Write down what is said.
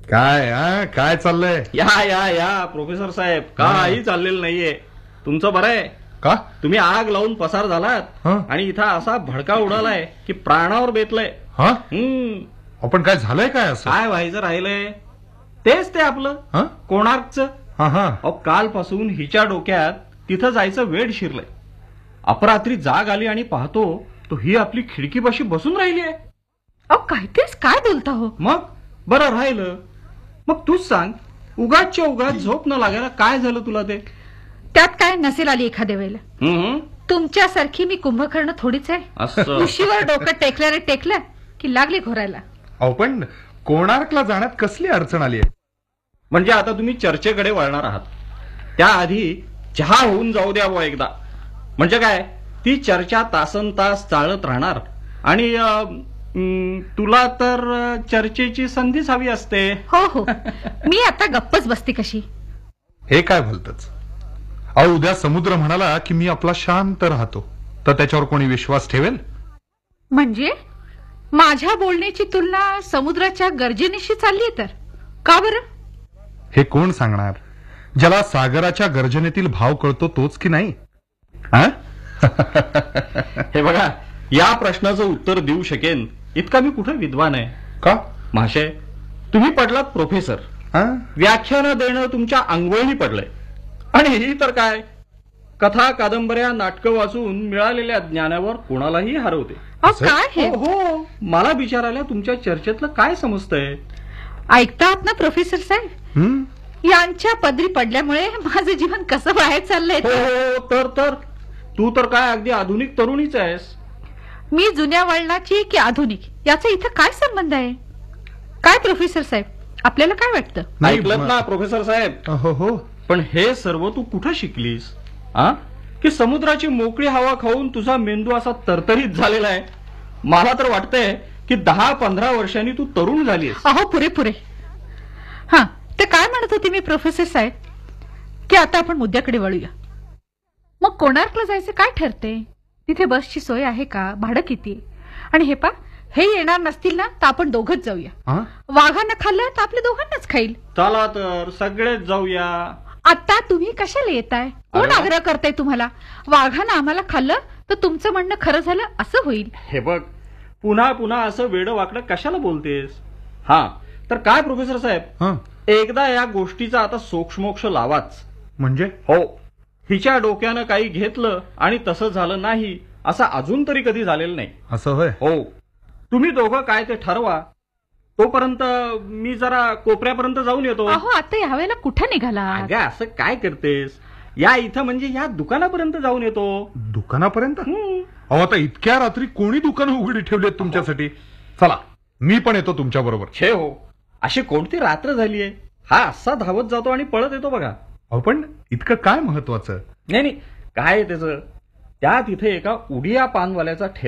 काय चाललंय? या प्रोफेसर साहेब, काही चाललेलं नाहीये. तुमचं बरं आहे का? तुम्ही आग लावून पसार झालात आणि इथं असा भडका उडालाय की प्राणावर बेतलंय. आपण काय झालंय काय असं? काय व्हायचं राहिलंय तेच ते आपलं कोणार्कचं. कालपासून हिच्या डोक्यात तिथं जायचं वेळ शिरलंय. अपरात्री जाग आली आणि पाहतो तो ही आपली खिडकीपाशी बसून राहिली आहे. काय तेच काय बोलता हो? मग बरं राहिलं. मग तूच सांग, उगाचच्या उगाच झोप न लागायला काय झालं तुला ते? त्यात काय नसेल आली एखाद्या वेळेला. तुमच्यासारखी मी कुंभकर्ण थोडीच आहे. उशीवर डोकं टेकल्याने टेकलं की लागली घोरायला. पण कोणार्कला जाण्यात कसली अडचण आली आहे? म्हणजे आता तुम्ही चर्चेकडे वळणार आहात, त्याआधी चहा होऊन जाऊ द्यावं एकदा. म्हणजे काय, ती चर्चा तासनतास चालत राहणार आणि तुला तर चर्चेची संधीच हवी असते. हो मी आता गप्पच बसते कशी. हे काय भलतच. उद्या समुद्र म्हणाला की मी आपला शांत राहतो, तर त्याच्यावर कोणी विश्वास ठेवेल? म्हणजे माझ्या बोलण्याची तुलना समुद्राच्या गर्जनेशी चालली तर का बरं? हे कोण सांगणार? ज्याला सागराच्या गर्जनेतील भाव कळतो तोच की नाही? हे बघा, या प्रश्नाचं उत्तर देऊ शकेन इतका मी कुठे विद्वान आहे का? माशे, तुम्ही पडलात प्रोफेसर. व्याख्यानं देणं तुमच्या अंगवळणी पडलंय. आणि ही तर काय, कथा कादंबऱ्या नाटकं वाचून मिळालेल्या ज्ञानावर कोणालाही हरवते. काय हो, मला विचारायला तुमच्या चर्चेतलं काय समजतंय? ऐकतात ना प्रोफेसर साहेब, यांच्या पदरी पडल्यामुळे माझं जीवन कसं बाहेर चाललंय. हो तर तू तर काय अगदी आधुनिक तरुणीच आहेस. मी जुन्या वळणाची की आधुनिक याचा इथं काय संबंध आहे? काय प्रोफेसर साहेब, आपल्याला काय वाटतं? ऐकलत ना प्रोफेसर साहेब? हो. पण हे सर्व तू कुठं शिकलीस? की समुद्राची मोकळी हवा खाऊन तुझा मेंदू असा तरतरीत झालेला आहे? मला तर वाटतंय की 10-15 वर्षांनी तू तरुण झालीस. पुरे. ते काय म्हणत होते मी प्रोफेसर साहेब, की आता आपण मुद्द्याकडे वळूया. मग कोणार्कला जायचं काय ठरते? तिथे बसची सोय आहे का? भाडं किती? आणि हे येणार नसतील ना तर आपण दोघंच जाऊया. वाघांना खाल्लं तर आपल्या दोघांनाच खाईल. चला तर सगळेच जाऊया. आता तुम्ही कशाला येताय? कोण आग्रह करताय तुम्हाला? वाघानं आम्हाला खाल्लं तर तुमचं म्हणणं खरं झालं असं होईल. हे बघ, पुन्हा असं वेडं वाकडं कशाला बोलतेस? तर काय प्रोफेसर साहेब, एकदा या गोष्टीचा आता सोक्षमोक्ष लावाच. म्हणजे? हो, हिच्या डोक्यानं काही घेतलं आणि तसं झालं नाही असं अजून तरी कधी झालेलं नाही. असं होय? हो, तुम्ही दोघं काय ते ठरवा. तोपर्यंत मी जरा कोपऱ्यापर्यंत जाऊन येतो. आता यावेळेला कुठं निघाला? अगं असं काय करतेस? या इथं म्हणजे या दुकानापर्यंत जाऊन येतो. दुकानापर्यंत? आता इतक्या रात्री कोणी दुकानं उघडी ठेवली आहेत तुमच्यासाठी? चला, मी पण येतो तुमच्या बरोबर. हो, अशी कोणती रात्र झालीये? हा असा धावत जातो आणि पळत येतो बघा. पण इतकं काय महत्वाचं? नाही, काय त्याचं? त्यात इथे एका उडिया पानवाल्याचा